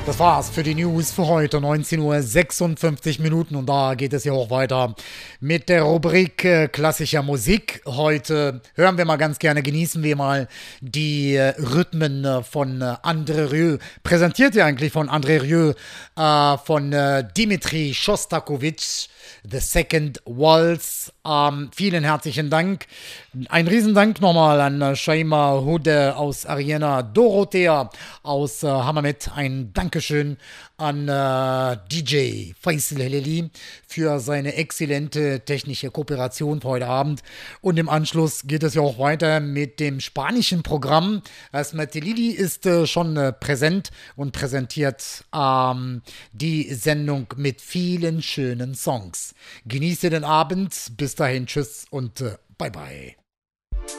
Das war's für die News für heute, 19:56 Uhr. Und da geht es ja auch weiter mit der Rubrik klassischer Musik. Heute hören wir mal ganz gerne, genießen wir mal die Rhythmen von André Rieu. Präsentiert ja eigentlich von André Rieu, von Dimitri Schostakowitsch, The Second Waltz. Vielen herzlichen Dank. Ein Riesendank nochmal an Shaima Hude aus Ariana, Dorothea aus Hammamet. Ein Dankeschön an DJ Faisal Heleli für seine exzellente technische Kooperation für heute Abend. Und im Anschluss geht es ja auch weiter mit dem spanischen Programm. Asmat Lili ist schon präsent und präsentiert die Sendung mit vielen schönen Songs. Genieße den Abend. Bis dahin, tschüss und bye bye.